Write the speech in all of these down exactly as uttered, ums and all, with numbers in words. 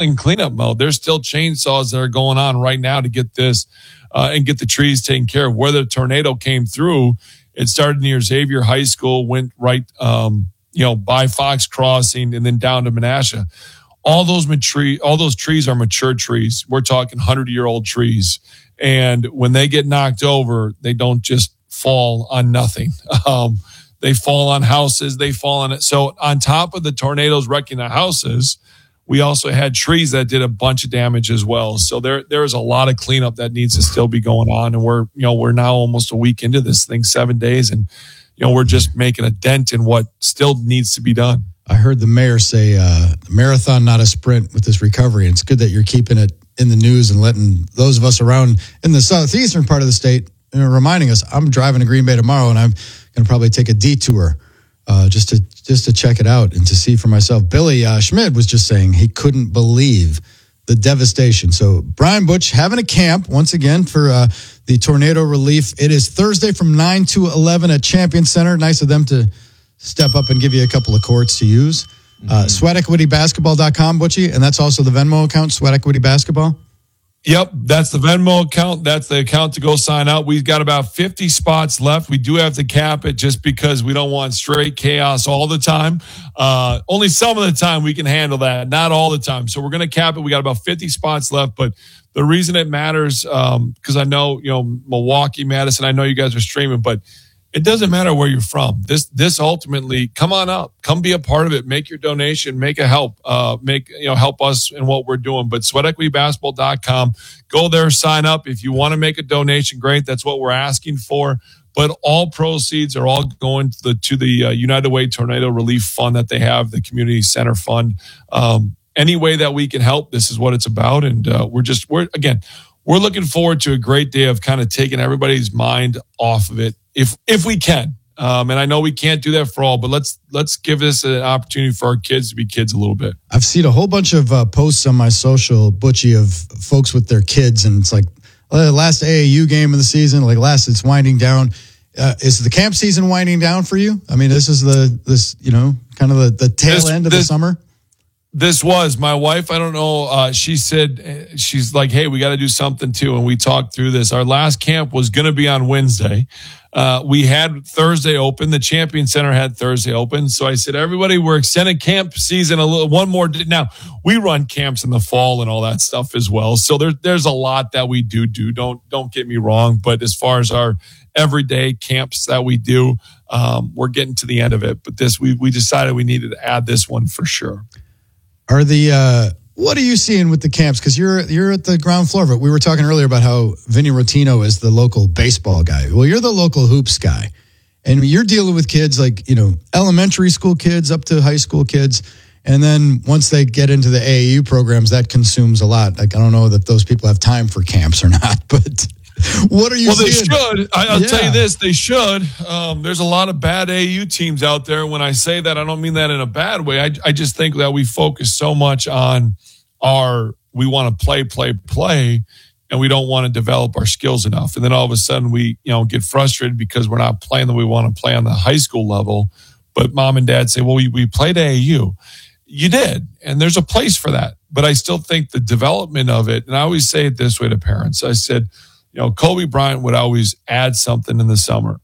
in cleanup mode. There's still chainsaws that are going on right now to get this uh, and get the trees taken care of. Where the tornado came through, it started near Xavier High School, went right, um, you know, by Fox Crossing, and then down to Menasha. All those mature, all those trees are mature trees. We're talking hundred-year-old trees, and when they get knocked over, they don't just fall on nothing. Um, they fall on houses. They fall on it. So on top of the tornadoes wrecking the houses, we also had trees that did a bunch of damage as well. So there, there is a lot of cleanup that needs to still be going on, and we're, you know, we're now almost a week into this thing, seven days, and you know, we're just making a dent in what still needs to be done. I heard the mayor say, uh, marathon, not a sprint with this recovery. And it's good that you're keeping it in the news and letting those of us around in the southeastern part of the state, you know, reminding us. I'm driving to Green Bay tomorrow, and I'm going to probably take a detour uh, just to just to check it out and to see for myself. Billy uh, Schmidt was just saying he couldn't believe the devastation. So Brian Butch having a camp once again for uh, the tornado relief. It is Thursday from nine to eleven at Champion Center. Nice of them to step up and give you a couple of courts to use. Mm-hmm. Uh, sweat equity basketball dot com, Butchie, and that's also the Venmo account, Sweat Equity Basketball. Yep, that's the Venmo account. That's the account to go sign up. We've got about fifty spots left. We do have to cap it just because we don't want straight chaos all the time. Uh, only some of the time we can handle that, not all the time. So we're going to cap it. We got about fifty spots left, but the reason it matters, because um, I know, you know, Milwaukee, Madison, I know you guys are streaming, but it doesn't matter where you're from. This, this ultimately, come on up, come be a part of it, make your donation, make a help, uh, make, you know, help us in what we're doing. But sweat equity basketball dot com, go there, sign up. If you want to make a donation, great. That's what we're asking for. But all proceeds are all going to the, to the uh, United Way Tornado Relief Fund that they have, the Community Center Fund. Um, any way that we can help, this is what it's about. And uh, we're just, we're, again, we're looking forward to a great day of kind of taking everybody's mind off of it. If if we can, um, and I know we can't do that for all, but let's let's give this an opportunity for our kids to be kids a little bit. I've seen a whole bunch of uh, posts on my social, Butchie, of folks with their kids, and it's like uh, last A A U game of the season, like last it's winding down. Uh, is the camp season winding down for you? I mean, this is the this you know kind of the, the tail this, end of this, the summer. This was my wife. I don't know. Uh, she said, she's like, hey, we got to do something too. And we talked through this. Our last camp was going to be on Wednesday. Uh, we had Thursday open. The Champion Center had Thursday open. So I said, everybody, we're extending camp season a little, one more. Now we run camps in the fall and all that stuff as well. So there, there's a lot that we do do. Don't, don't get me wrong. But as far as our everyday camps that we do, um, we're getting to the end of it. But this, we, we decided we needed to add this one for sure. Are the uh, what are you seeing with the camps? Because you're you're at the ground floor of it. We were talking earlier about how Vinny Rotino is the local baseball guy. Well, you're the local hoops guy, and you're dealing with kids like, you know, elementary school kids up to high school kids, and then once they get into the A A U programs, that consumes a lot. Like, I don't know that those people have time for camps or not, but what are you well, seeing? Well, they should. I, I'll yeah. tell you this. They should. Um, there's a lot of bad A A U teams out there. When I say that, I don't mean that in a bad way. I, I just think that we focus so much on our, we want to play, play, play, and we don't want to develop our skills enough. And then all of a sudden we, you know, get frustrated because we're not playing the way we want to play on the high school level. But mom and dad say, well, we, we played A A U. You did. And there's a place for that. But I still think the development of it, and I always say it this way to parents. I said, you know, Kobe Bryant would always add something in the summer.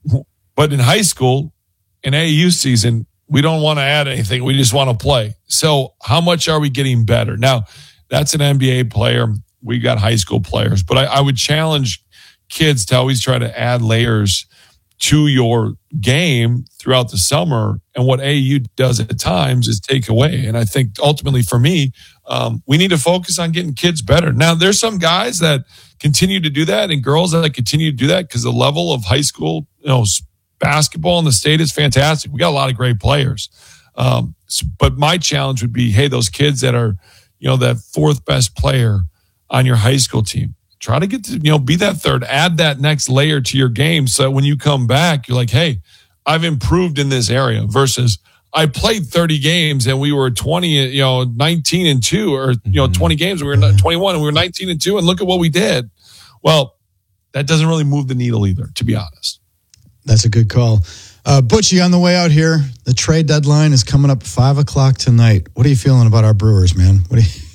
But in high school, in A A U season, we don't want to add anything. We just want to play. So how much are we getting better? Now, that's an N B A player. We got high school players. But I, I would challenge kids to always try to add layers to your game throughout the summer. And what A A U does at times is take away. And I think ultimately for me, um, we need to focus on getting kids better. Now, there's some guys that continue to do that and girls that continue to do that because the level of high school, you know, basketball in the state is fantastic. We got a lot of great players. Um, but my challenge would be, hey, those kids that are, you know, that fourth best player on your high school team, try to get to, you know, be that third, add that next layer to your game. So that when you come back, you're like, hey, I've improved in this area versus I played thirty games and we were twenty, you know, nineteen and two, or, you know, twenty games. We were twenty-one and we were nineteen and two. And look at what we did. Well, that doesn't really move the needle either, to be honest. That's a good call. Uh, Butchie, on the way out here, the trade deadline is coming up five o'clock tonight. What are you feeling about our Brewers, man? What do you,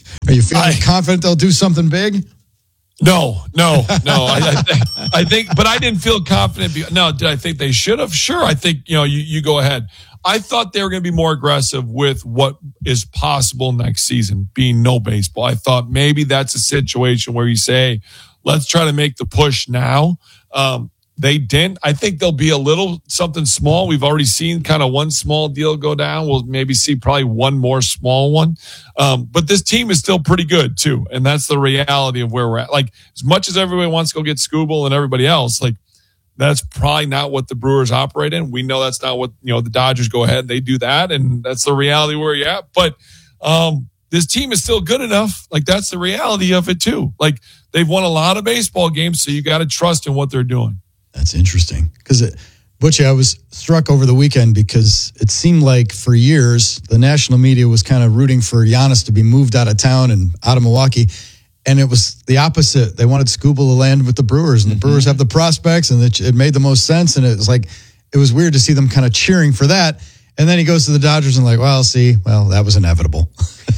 Are you feeling I, confident they'll do something big? No, no, no. I, I, think, I think, but I didn't feel confident. Be, no, did I think they should have? Sure. I think, you know, you, you go ahead. I thought they were going to be more aggressive with what is possible next season, being no baseball. I thought maybe that's a situation where you say, let's try to make the push now. Um, they didn't. I think there'll be a little something small. We've already seen kind of one small deal go down. We'll maybe see probably one more small one. Um, but this team is still pretty good too. And that's the reality of where we're at. Like, as much as everybody wants to go get Scooble and everybody else, like, that's probably not what the Brewers operate in. We know that's not what, you know, the Dodgers go ahead and they do that. And that's the reality where you're at. But um, this team is still good enough. Like, that's the reality of it too. Like, they've won a lot of baseball games, so you got to trust in what they're doing. That's interesting. Because, Butchie, I was struck over the weekend because it seemed like for years the national media was kind of rooting for Giannis to be moved out of town and out of Milwaukee. And it was the opposite. They wanted Scooble to land with the Brewers, and the mm-hmm. Brewers have the prospects, and it, it made the most sense. And it was like, it was weird to see them kind of cheering for that. And then he goes to the Dodgers and like, well, see, well, that was inevitable.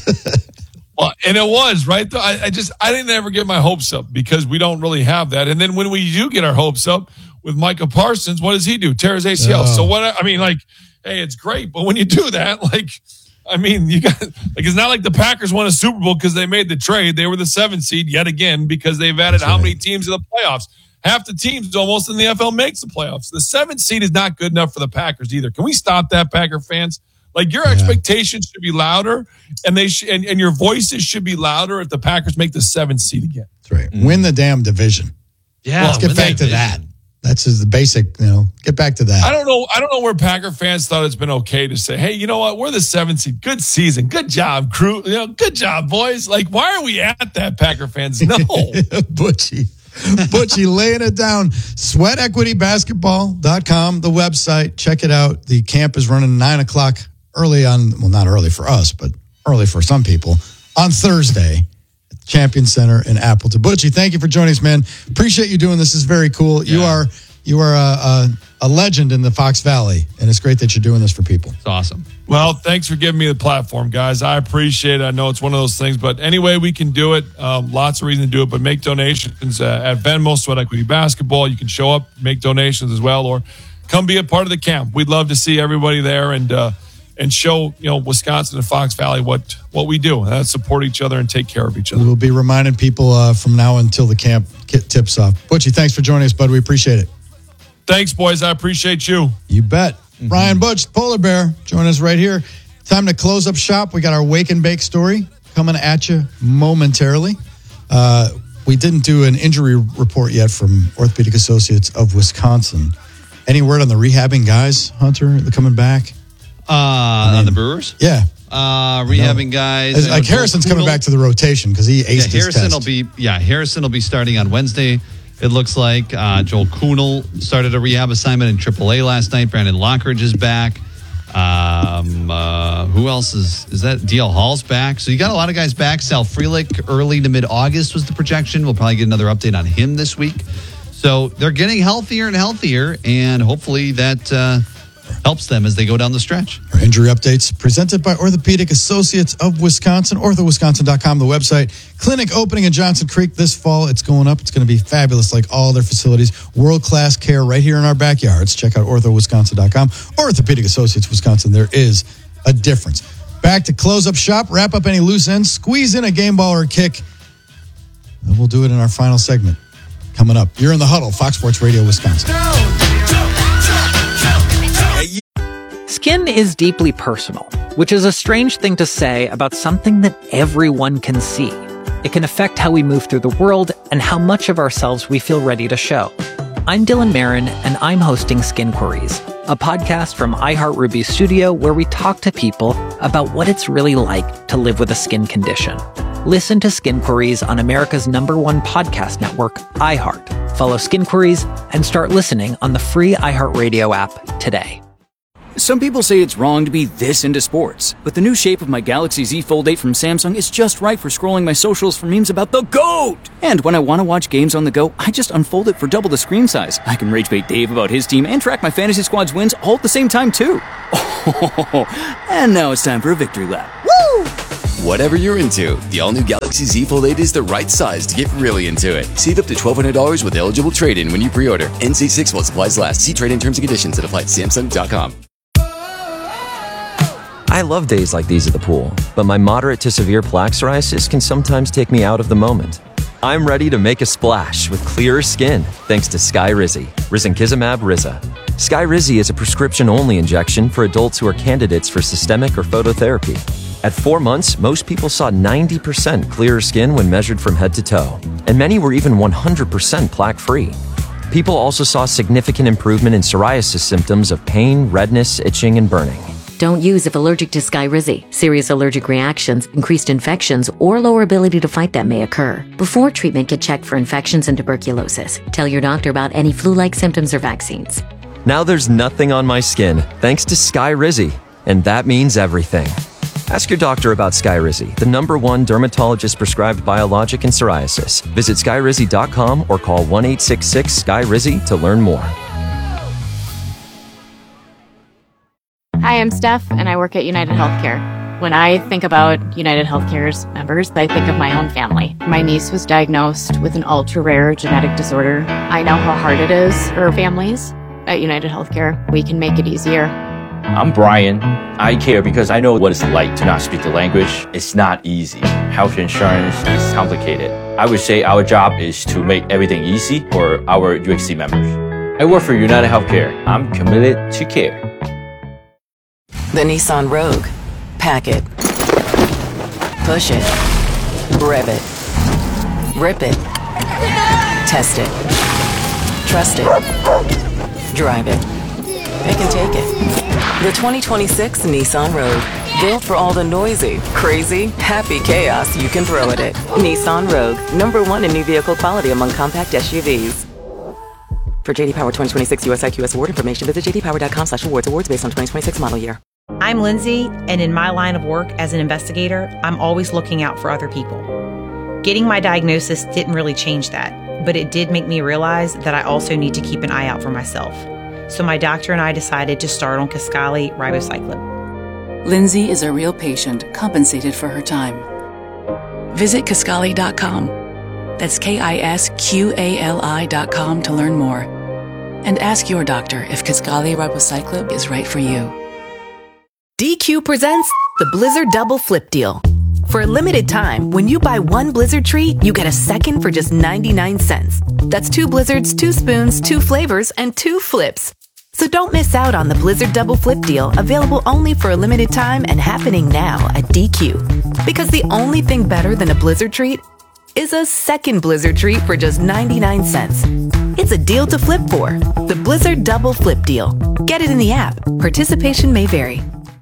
Well, and it was, right? I, I just, I didn't ever get my hopes up because we don't really have that. And then when we do get our hopes up with Micah Parsons, what does he do? Tear his A C L. Oh. So what, I mean, like, hey, it's great. But when you do that, like, I mean, you got, like, it's not like the Packers won a Super Bowl because they made the trade. They were the seventh seed yet again because they've added That's how right. many teams in the playoffs? Half the teams almost in the N F L makes the playoffs. The seventh seed is not good enough for the Packers either. Can we stop that, Packer fans? Like, your yeah. expectations should be louder, and they sh- and, and your voices should be louder if the Packers make the seventh seed again. That's right. Mm. Win the damn division. Yeah, well, let's get back to that. That's just the basic, you know, get back to that. I don't know. I don't know where Packer fans thought it's been okay to say, hey, you know what? We're the seventh seed. Good season. Good job, crew. You know, good job, boys. Like, why are we at that, Packer fans? No. Butchie. Butchie laying it down. sweat equity basketball dot com, the website. Check it out. The camp is running nine o'clock early on. Well, not early for us, but early for some people on Thursday. Champion Center in Appleton. Butchie, thank you for joining us, man. Appreciate you doing this. This is very cool. Yeah. You are you are a, a, a legend in the Fox Valley, and it's great that you're doing this for people. It's awesome. Well, thanks for giving me the platform, guys. I appreciate it. I know it's one of those things, but any way we can do it, um, lots of reason to do it, but make donations uh, at Venmo, Sweat Equity Basketball. You can show up, make donations as well, or come be a part of the camp. We'd love to see everybody there and uh, and show, you know, Wisconsin and Fox Valley what, what we do. And that's support each other and take care of each other. We'll be reminding people uh, from now until the camp tips off. Butchie, thanks for joining us, bud. We appreciate it. Thanks, boys. I appreciate you. You bet. Mm-hmm. Brian Butch, Polar Bear, join us right here. Time to close up shop. We got our Wake and Bake story coming at you momentarily. Uh, we didn't do an injury report yet from Orthopedic Associates of Wisconsin. Any word on the rehabbing guys, Hunter, they're coming back? Uh, I mean, on the Brewers? Yeah. Uh, rehabbing guys. As, like Harrison's coming back to the rotation because he aced yeah, his Harrison test. will be, yeah, Harrison will be starting on Wednesday. It looks like uh, Joel Kuhnel started a rehab assignment in triple A last night. Brandon Lockridge is back. Um, uh, who else is, is that? D L Hall's back. So you got a lot of guys back. Sal Frelick early to mid-August was the projection. We'll probably get another update on him this week. So they're getting healthier and healthier, and hopefully that uh, helps them as they go down the stretch. Our injury updates presented by Orthopedic Associates of Wisconsin, ortho wisconsin dot com, the website. Clinic opening in Johnson Creek this fall. It's going up. It's going to be fabulous like all their facilities. World-class care right here in our backyards. Check out ortho wisconsin dot com. Orthopedic Associates Wisconsin. There is a difference. Back to close up shop, wrap up any loose ends, squeeze in a game ball or a kick, and we'll do it in our final segment. Coming up, you're in the huddle, Fox Sports Radio, Wisconsin. Skin is deeply personal, which is a strange thing to say about something that everyone can see. It can affect how we move through the world and how much of ourselves we feel ready to show. I'm Dylan Marin, and I'm hosting Skin Queries, a podcast from iHeartRuby Studio where we talk to people about what it's really like to live with a skin condition. Listen to Skin Queries on America's number one podcast network, iHeart. Follow Skin Queries and start listening on the free iHeartRadio app today. Some people say it's wrong to be this into sports, but the new shape of my Galaxy Z Fold eight from Samsung is just right for scrolling my socials for memes about the GOAT! And when I want to watch games on the go, I just unfold it for double the screen size. I can rage bait Dave about his team and track my fantasy squad's wins all at the same time, too. Oh, and now it's time for a victory lap. Woo! Whatever you're into, the all-new Galaxy Z Fold eight is the right size to get really into it. Save up to twelve hundred dollars with eligible trade-in when you pre-order. N C six while supplies last. See trade-in terms and conditions at apply at Samsung dot com. I love days like these at the pool, but my moderate to severe plaque psoriasis can sometimes take me out of the moment. I'm ready to make a splash with clearer skin thanks to Skyrizi, risankizumab Riza. Skyrizi is a prescription-only injection for adults who are candidates for systemic or phototherapy. At four months, most people saw ninety percent clearer skin when measured from head to toe, and many were even one hundred percent plaque-free. People also saw significant improvement in psoriasis symptoms of pain, redness, itching, and burning. Don't use if allergic to Skyrizi. Serious allergic reactions, increased infections, or lower ability to fight them may occur. Before treatment, get checked for infections and tuberculosis. Tell your doctor about any flu-like symptoms or vaccines. Now there's nothing on my skin thanks to Skyrizi, and that means everything. Ask your doctor about Skyrizi, the number one dermatologist-prescribed biologic in psoriasis. Visit skyrizi dot com or call one eight six six S K Y R I Z Y to learn more. Hi, I'm Steph, and I work at United Healthcare. When I think about United Healthcare's members, I think of my own family. My niece was diagnosed with an ultra-rare genetic disorder. I know how hard it is for families. At United Healthcare, we can make it easier. I'm Brian. I care because I know what it's like to not speak the language. It's not easy. Health insurance is complicated. I would say our job is to make everything easy for our U H C members. I work for United Healthcare. I'm committed to care. The Nissan Rogue. Pack it. Push it. Rev it. Rip it. Test it. Trust it. Drive it. Pick and take it. The twenty twenty-six Nissan Rogue. Built for all the noisy, crazy, happy chaos you can throw at it. Nissan Rogue. Number one in new vehicle quality among compact S U Vs. For J D Power twenty twenty-six U S I Q S award information, visit j d power dot com slash awards. Awards based on twenty twenty-six model year. I'm Lindsay, and in my line of work as an investigator, I'm always looking out for other people. Getting my diagnosis didn't really change that, but it did make me realize that I also need to keep an eye out for myself. So my doctor and I decided to start on Kisqali ribociclib. Lindsay is a real patient compensated for her time. Visit Kisqali dot com. That's K I S Q A L I dot com to learn more. And ask your doctor if Kisqali ribociclib is right for you. D Q presents the Blizzard Double Flip Deal. For a limited time, when you buy one Blizzard treat, you get a second for just ninety-nine cents. That's two Blizzards, two spoons, two flavors, and two flips. So don't miss out on the Blizzard Double Flip Deal, available only for a limited time and happening now at D Q. Because the only thing better than a Blizzard treat is a second Blizzard treat for just ninety-nine cents. It's a deal to flip for. The Blizzard Double Flip Deal. Get it in the app. Participation may vary.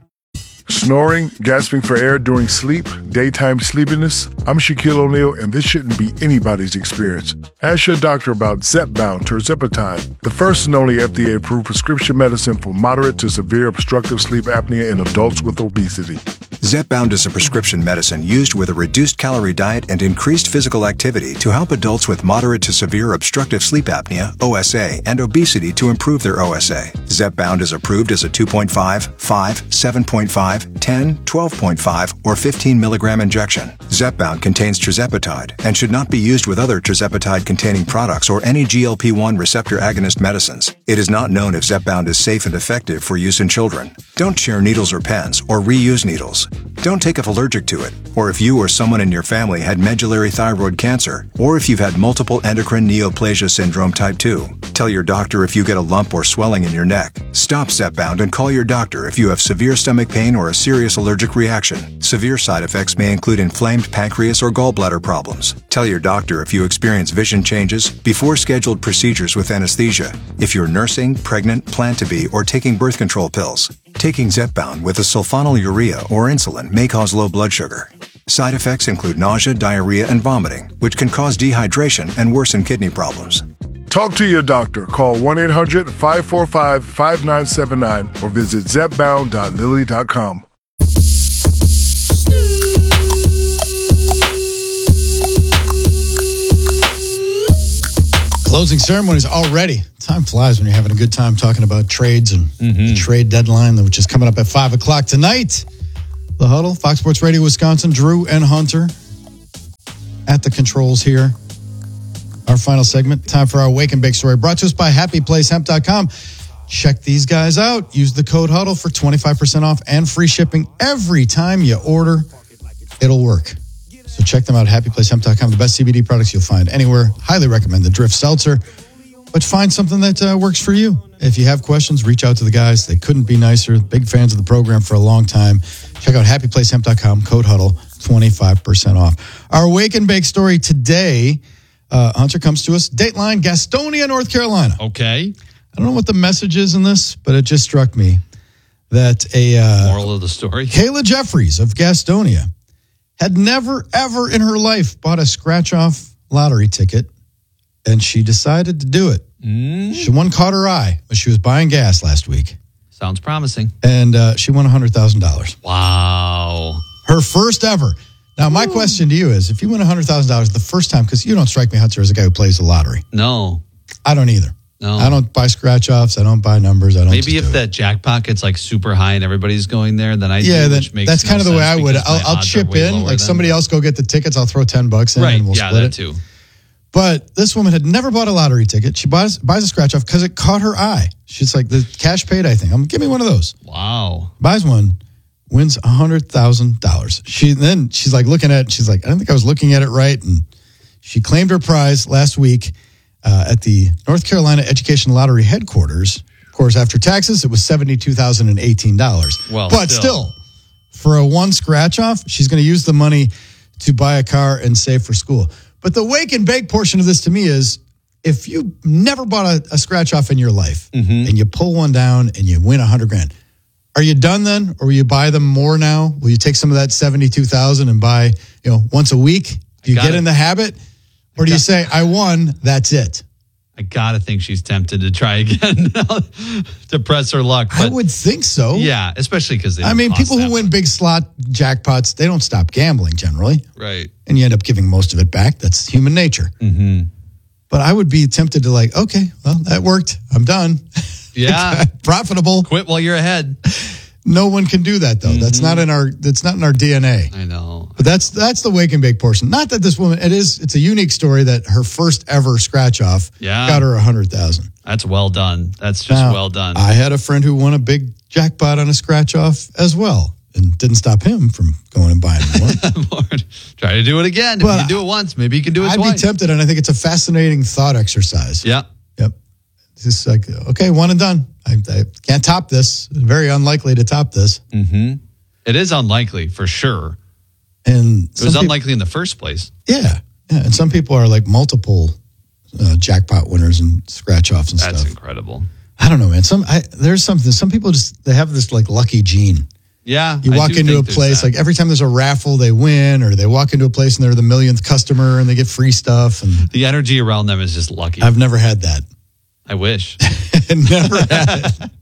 Snoring, gasping for air during sleep, daytime sleepiness. I'm Shaquille O'Neal, and this shouldn't be anybody's experience. Ask your doctor about Zepbound tirzepatide, the first and only F D A-approved prescription medicine for moderate to severe obstructive sleep apnea in adults with obesity. Zepbound is a prescription medicine used with a reduced calorie diet and increased physical activity to help adults with moderate to severe obstructive sleep apnea, O S A, and obesity to improve their O S A. Zepbound is approved as a two point five, five, seven point five, ten, twelve point five, or fifteen milligram injection. Zepbound contains tirzepatide and should not be used with other tirzepatide-containing products or any G L P one receptor agonist medicines. It is not known if Zepbound is safe and effective for use in children. Don't share needles or pens or reuse needles. Don't take if allergic to it, or if you or someone in your family had medullary thyroid cancer, or if you've had multiple endocrine neoplasia syndrome type two. Tell your doctor if you get a lump or swelling in your neck. Stop Zepbound and call your doctor if you have severe stomach pain or a serious allergic reaction. Severe side effects may include inflamed pancreas or gallbladder problems. Tell your doctor if you experience vision changes before scheduled procedures with anesthesia, if you're nursing, pregnant, plan to be, or taking birth control pills. Taking Zepbound with a sulfonylurea or insulin may cause low blood sugar. Side effects include nausea, diarrhea, and vomiting, which can cause dehydration and worsen kidney problems. Talk to your doctor. Call one eight hundred, five four five, five nine seven nine or visit zepbound dot lilly dot com. Closing ceremonies already. Time flies when you're having a good time talking about trades and mm-hmm. the trade deadline, which is coming up at five o'clock tonight. The Huddle, Fox Sports Radio Wisconsin, Drew and Hunter at the controls here. Our final segment, time for our Wake and Bake story, brought to us by happy place hemp dot com. Check these guys out. Use the code HUDDLE for twenty-five percent off and free shipping every time you order. It'll work. So check them out at happy place hemp dot com. The best C B D products you'll find anywhere. Highly recommend the Drift Seltzer. But find something that uh, works for you. If you have questions, reach out to the guys. They couldn't be nicer. Big fans of the program for a long time. Check out happy place hemp dot com, code HUDDLE, twenty-five percent off. Our Wake and Bake story today, uh, Hunter, comes to us. Dateline, Gastonia, North Carolina. Okay. I don't know what the message is in this, but it just struck me that a... Uh, Moral of the story. Kayla Jeffries of Gastonia had never, ever in her life bought a scratch-off lottery ticket, and she decided to do it. Mm. She one caught her eye when she was buying gas last week. Sounds promising. And uh, she won one hundred thousand dollars. Wow. Her first ever. Now, my Ooh. question to you is, if you win one hundred thousand dollars the first time, because you don't strike me, Hunter, as a guy who plays the lottery. No. I don't either. No. I don't buy scratch-offs. I don't buy numbers. I don't. Maybe if that jackpot gets like super high and everybody's going there, then I yeah, do, then, which makes that's no kind of the way I would. sense because my I'll, I'll odds are chip way in. lower Like than- somebody else go get the tickets. I'll throw ten bucks in Right. and we'll Yeah, split that it. too. But this woman had never bought a lottery ticket. She buys buys a scratch off because it caught her eye. She's like, the cash paid, I think. I'm give me one of those. Wow. Buys one, wins one hundred thousand dollars. She then she's like looking at it. She's like, I don't think I was looking at it right. And she claimed her prize last week uh, at the North Carolina Education Lottery headquarters. Of course, after taxes, it was seventy-two thousand eighteen dollars. Well, but still. still, for a one scratch off, she's going to use the money to buy a car and save for school. But the wake and bake portion of this to me is, if you never bought a, a scratch off in your life Mm-hmm. and you pull one down and you win a hundred grand, are you done then? Or will you buy them more now? Will you take some of that seventy-two thousand and buy, you know, once a week? Do you get it. in the habit? Or do you say, I won, that's it? I gotta think she's tempted to try again to press her luck. I would think so. Yeah, especially because they I don't mean, cost people who that win big slot jackpots, they don't stop gambling generally. Right. And you end up giving most of it back. That's human nature. Mm-hmm. But I would be tempted to like, okay, well, that worked. I'm done. Yeah. Profitable. Quit while you're ahead. No one can do that though. Mm-hmm. That's not in our that's not in our D N A. I know. But that's that's the wake and bake portion. Not that this woman it is it's a unique story that her first ever scratch off Yeah. got her a hundred thousand. That's well done. That's just Now, well done. I had a friend who won a big jackpot on a scratch off as well. And didn't stop him from going and buying more. Try to do it again. But if you do it once, maybe you can do it I'd twice. be tempted, and I think it's a fascinating thought exercise. Yeah. Yep. It's just like, okay, one and done. I, I can't top this. Very unlikely to top this. Mm-hmm. It is unlikely for sure. And it was unlikely in the first place. Yeah. Yeah. And some people are like multiple uh, jackpot winners and scratch offs and That's stuff. incredible. I don't know, man. Some I, there's something. Some people just they have this like lucky gene. Yeah. You I walk do into a think there's place that. like every time there's a raffle, they win, or they walk into a place and they're the millionth customer and they get free stuff. And the energy around them is just lucky. I've never had that. I wish. Never had it.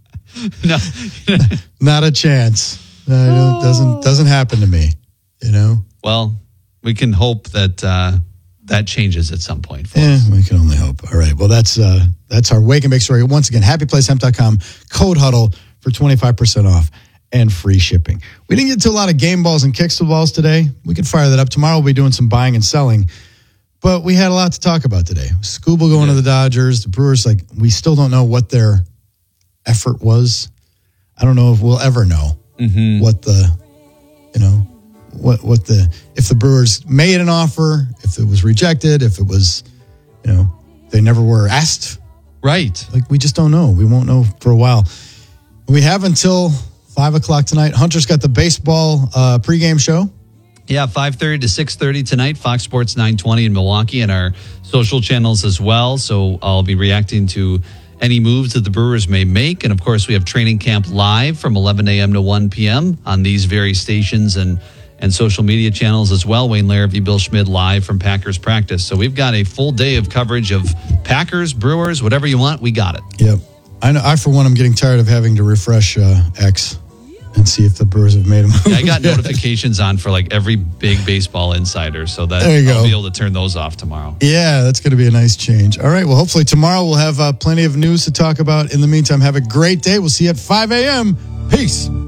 No. Not a chance. No, it doesn't doesn't happen to me. You know. Well, we can hope that uh, that changes at some point. For Yeah, us. we can only hope. All right. Well, that's uh, that's our wake and bake story. Once again, happy place hemp dot com, code HUDDLE for twenty-five percent off and free shipping. We didn't get to a lot of game balls and kicks of balls today. We could fire that up. Tomorrow we'll be doing some buying and selling. But we had a lot to talk about today. Scooble going to the Dodgers. The Brewers, like, we still don't know what their effort was. I don't know if we'll ever know mm-hmm. what the, you know, what what the, if the Brewers made an offer, if it was rejected, if it was, you know, they never were asked. Right. Like, we just don't know. We won't know for a while. We have until five o'clock tonight. Hunter's got the baseball uh, pregame show. Yeah, five thirty to six thirty tonight, Fox Sports nine twenty in Milwaukee, and our social channels as well. So I'll be reacting to any moves that the Brewers may make. And, of course, we have training camp live from eleven a.m. to one p.m. on these very stations and, and social media channels as well. Wayne Larrivee, Bill Schmid live from Packers practice. So we've got a full day of coverage of Packers, Brewers, whatever you want, we got it. Yep. I know. I, for one, am getting tired of having to refresh uh, X and see if the Brewers have made a move. Yeah, I got notifications on for like every big baseball insider, so that There you I'll go. be able to turn those off tomorrow. Yeah, that's going to be a nice change. All right. Well, hopefully tomorrow we'll have uh, plenty of news to talk about. In the meantime, have a great day. We'll see you at five a.m. Peace.